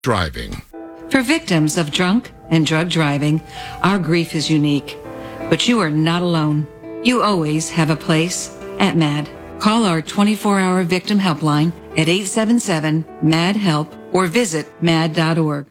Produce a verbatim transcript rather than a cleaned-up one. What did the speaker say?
driving. For victims of drunk and drug driving, our grief is unique. But you are not alone. You always have a place at MAD. Call our twenty-four hour victim helpline at eight seven seven, M A D, HELP or visit mad dot org.